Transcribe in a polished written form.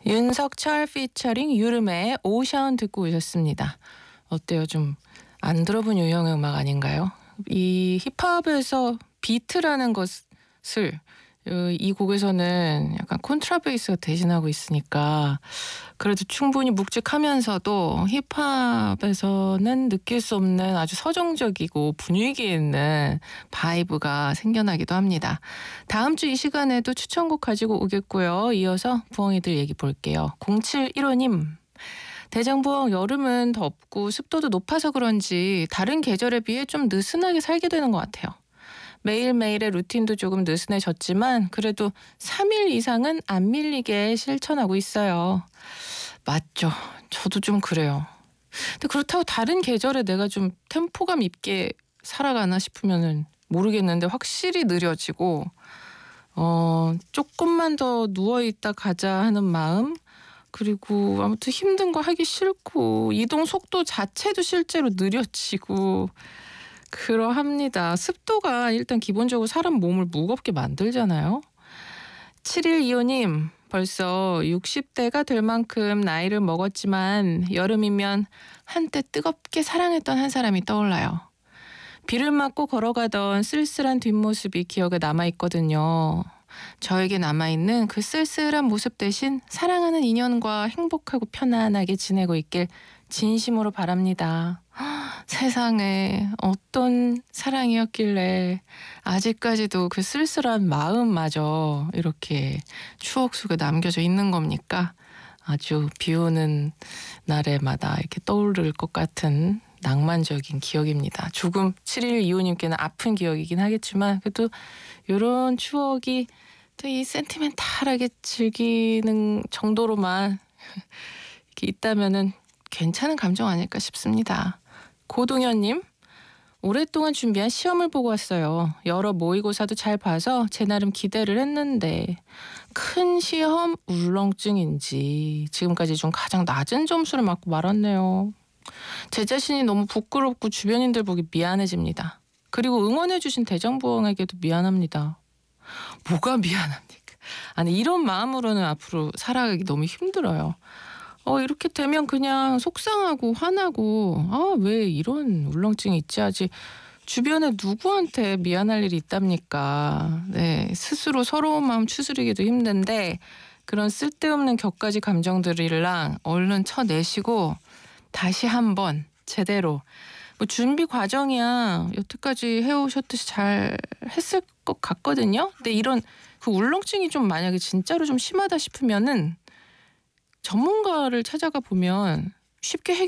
윤석철 피처링 유름의 오션 듣고 오셨습니다. 어때요? 좀 안 들어본 유형의 음악 아닌가요? 이 힙합에서 비트라는 것을 이 곡에서는 약간 콘트라베이스가 대신하고 있으니까 그래도 충분히 묵직하면서도 힙합에서는 느낄 수 없는 아주 서정적이고 분위기 있는 바이브가 생겨나기도 합니다. 다음 주 이 시간에도 추천곡 가지고 오겠고요. 이어서 부엉이들 얘기 볼게요. 0715님. 대장부엉, 여름은 덥고 습도도 높아서 그런지 다른 계절에 비해 좀 느슨하게 살게 되는 것 같아요. 매일매일의 루틴도 조금 느슨해졌지만 그래도 3일 이상은 안 밀리게 실천하고 있어요. 맞죠. 저도 좀 그래요. 근데 그렇다고 다른 계절에 내가 좀 템포감 있게 살아가나 싶으면은 모르겠는데 확실히 느려지고 조금만 더 누워있다 가자 하는 마음, 그리고 아무튼 힘든 거 하기 싫고 이동 속도 자체도 실제로 느려지고 그러합니다. 습도가 일단 기본적으로 사람 몸을 무겁게 만들잖아요. 7125님, 벌써 60대가 될 만큼 나이를 먹었지만 여름이면 한때 뜨겁게 사랑했던 한 사람이 떠올라요. 비를 맞고 걸어가던 쓸쓸한 뒷모습이 기억에 남아있거든요. 저에게 남아있는 그 쓸쓸한 모습 대신 사랑하는 인연과 행복하고 편안하게 지내고 있길 진심으로 바랍니다. 세상에 어떤 사랑이었길래 아직까지도 그 쓸쓸한 마음마저 이렇게 추억 속에 남겨져 있는 겁니까? 아주 비 오는 날에마다 이렇게 떠오를 것 같은 낭만적인 기억입니다. 조금 7125님께는 아픈 기억이긴 하겠지만 그래도 이런 추억이 또 이 센티멘탈하게 즐기는 정도로만 이렇게 있다면은 괜찮은 감정 아닐까 싶습니다. 고동현님, 오랫동안 준비한 시험을 보고 왔어요. 여러 모의고사도 잘 봐서 제 나름 기대를 했는데 큰 시험 울렁증인지 지금까지 중 가장 낮은 점수를 맞고 말았네요. 제 자신이 너무 부끄럽고 주변인들 보기 미안해집니다. 그리고 응원해주신 대장부엉에게도 미안합니다. 뭐가 미안합니까? 아니, 이런 마음으로는 앞으로 살아가기 너무 힘들어요. 이렇게 되면 그냥 속상하고 화나고 왜 이런 울렁증이 있지 하지 주변에 누구한테 미안할 일이 있답니까? 네, 스스로 서러운 마음 추스르기도 힘든데 그런 쓸데없는 격가지 감정들이랑 얼른 쳐내시고 다시 한번 제대로 뭐 준비 과정이야 여태까지 해오셨듯이 잘 했을 것 같거든요. 근데 이런 그 울렁증이 좀 만약에 진짜로 좀 심하다 싶으면은 전문가를 찾아가 보면 쉽게